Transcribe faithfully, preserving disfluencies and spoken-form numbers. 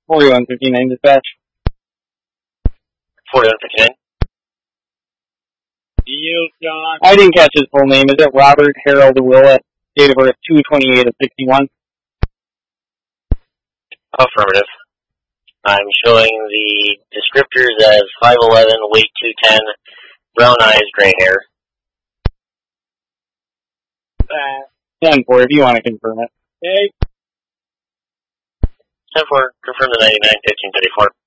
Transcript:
forty-one fifty-nine dispatch. forty-one fifty-nine. You, John. I didn't catch his full name. Is it Robert Harold Willett? Date of birth two twenty-eight of sixty-one. Affirmative. I'm showing the descriptors as five eleven, weight two ten, brown eyes, gray hair. Uh, ten four, if you want to confirm it. okay. ten four, confirm the ninety-nine, fifteen thirty-four.